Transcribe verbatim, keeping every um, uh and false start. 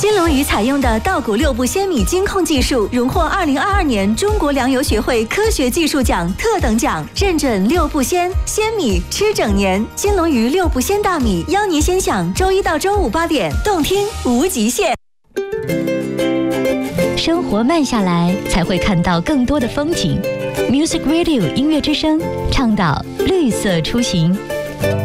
金龙鱼采用的稻谷六步鲜米精控技术，荣获二零二二年中国粮油学会科学技术奖特等奖，认准六步鲜，鲜米吃整年。金龙鱼六步鲜大米，邀您先享周一到周五八点，动听无极限。 生活慢下来，才会看到更多的风景。Music Radio 音乐之声倡导绿色出行。